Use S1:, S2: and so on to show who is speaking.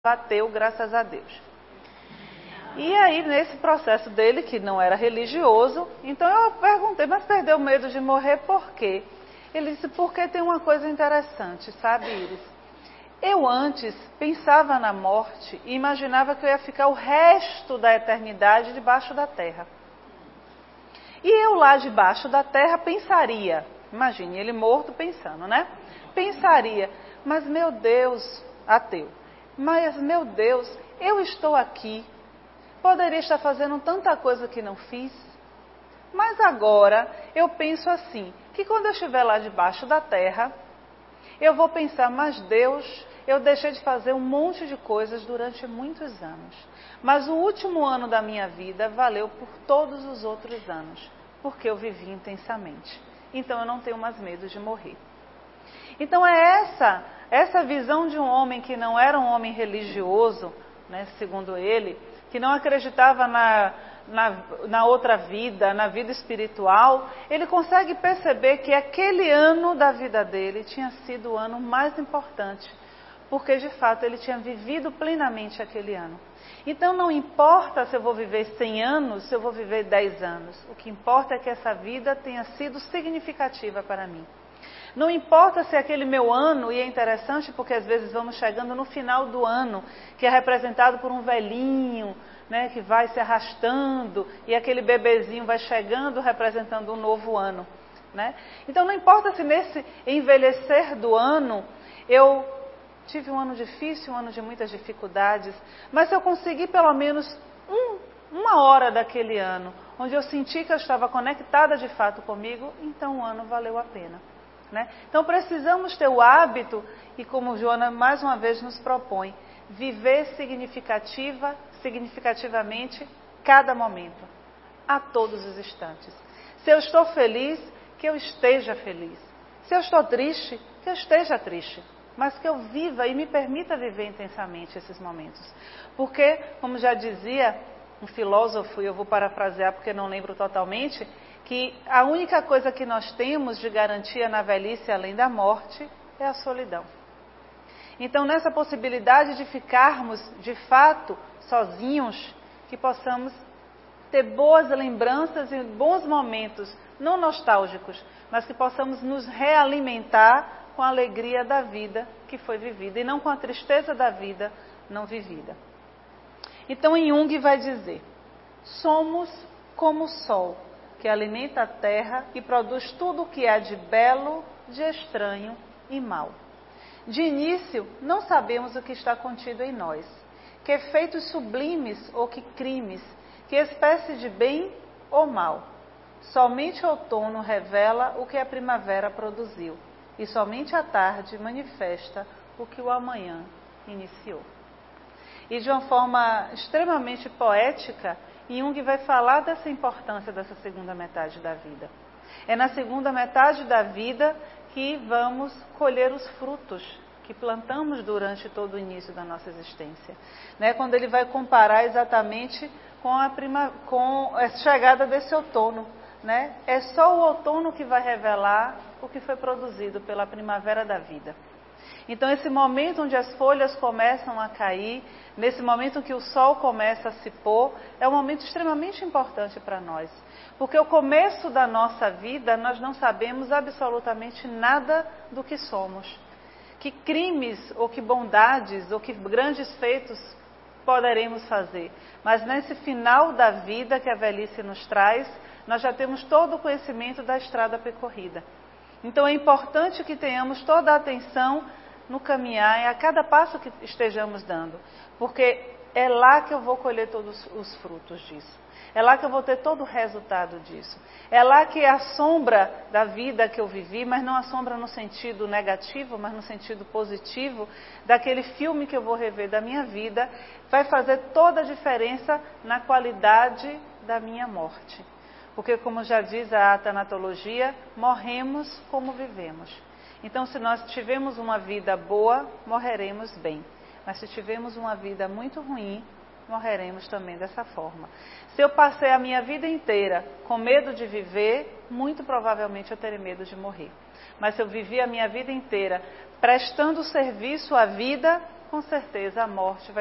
S1: ateu, graças a Deus. E aí, nesse processo dele, que não era religioso, então eu perguntei, mas perdeu medo de morrer por quê? Ele disse, porque tem uma coisa interessante, sabe, Iris? Eu antes pensava na morte e imaginava que eu ia ficar o resto da eternidade debaixo da terra. E eu lá debaixo da terra pensaria, imagine, ele morto pensando, né? Pensaria, mas meu Deus, ateu, mas meu Deus, eu estou aqui, poderia estar fazendo tanta coisa que não fiz. Mas agora eu penso assim, que quando eu estiver lá debaixo da terra, eu vou pensar, mas Deus, eu deixei de fazer um monte de coisas durante muitos anos. Mas o último ano da minha vida valeu por todos os outros anos, porque eu vivi intensamente. Então eu não tenho mais medo de morrer. Então é essa visão de um homem que não era um homem religioso, né, segundo ele, que não acreditava na outra vida, na vida espiritual, ele consegue perceber que aquele ano da vida dele tinha sido o ano mais importante, porque de fato ele tinha vivido plenamente aquele ano. Então não importa se eu vou viver 100 anos, se eu vou viver 10 anos, o que importa é que essa vida tenha sido significativa para mim. Não importa se aquele meu ano, e é interessante porque às vezes vamos chegando no final do ano, que é representado por um velhinho, né, que vai se arrastando, e aquele bebezinho vai chegando representando um novo ano. Né? Então não importa se nesse envelhecer do ano, eu tive um ano difícil, um ano de muitas dificuldades, mas se eu conseguir pelo menos uma hora daquele ano, onde eu senti que eu estava conectada de fato comigo, então o ano valeu a pena. Né? Então precisamos ter o hábito, e como Joana mais uma vez nos propõe, viver significativamente cada momento, a todos os instantes. Se eu estou feliz, que eu esteja feliz. Se eu estou triste, que eu esteja triste. Mas que eu viva e me permita viver intensamente esses momentos. Porque, como já dizia um filósofo, e eu vou parafrasear porque não lembro totalmente, que a única coisa que nós temos de garantia na velhice, além da morte, é a solidão. Então, nessa possibilidade de ficarmos, de fato, sozinhos, que possamos ter boas lembranças e bons momentos, não nostálgicos, mas que possamos nos realimentar com a alegria da vida que foi vivida e não com a tristeza da vida não vivida. Então, Jung vai dizer, somos como o sol, que alimenta a terra e produz tudo o que há de belo, de estranho e mau. De início, não sabemos o que está contido em nós, que efeitos sublimes ou que crimes, que espécie de bem ou mal. Somente o outono revela o que a primavera produziu, e somente a tarde manifesta o que o amanhã iniciou. E de uma forma extremamente poética, Jung vai falar dessa importância dessa segunda metade da vida. É na segunda metade da vida que vamos colher os frutos que plantamos durante todo o início da nossa existência. Né? Quando ele vai comparar exatamente com a chegada desse outono. Né? É só o outono que vai revelar o que foi produzido pela primavera da vida. Então, esse momento onde as folhas começam a cair, nesse momento que o sol começa a se pôr, é um momento extremamente importante para nós. Porque o começo da nossa vida, nós não sabemos absolutamente nada do que somos. Que crimes, ou que bondades, ou que grandes feitos poderemos fazer. Mas nesse final da vida que a velhice nos traz, nós já temos todo o conhecimento da estrada percorrida. Então é importante que tenhamos toda a atenção no caminhar e a cada passo que estejamos dando, porque é lá que eu vou colher todos os frutos disso. É lá que eu vou ter todo o resultado disso. É lá que a sombra da vida que eu vivi, mas não a sombra no sentido negativo, mas no sentido positivo, daquele filme que eu vou rever da minha vida, vai fazer toda a diferença na qualidade da minha morte. Porque, como já diz a tanatologia, morremos como vivemos. Então, se nós tivermos uma vida boa, morreremos bem. Mas se tivermos uma vida muito ruim, morreremos também dessa forma. Se eu passei a minha vida inteira com medo de viver, muito provavelmente eu terei medo de morrer. Mas se eu vivi a minha vida inteira prestando serviço à vida, com certeza a morte vai